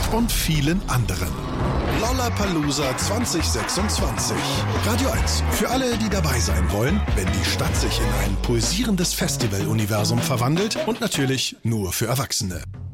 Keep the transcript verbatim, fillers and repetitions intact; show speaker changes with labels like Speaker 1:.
Speaker 1: und vielen anderen. Lollapalooza zwanzig sechsundzwanzig. Radio eins. Für alle, die dabei sein wollen, wenn die Stadt sich in ein pulsierendes Festivaluniversum verwandelt und natürlich nur für Erwachsene.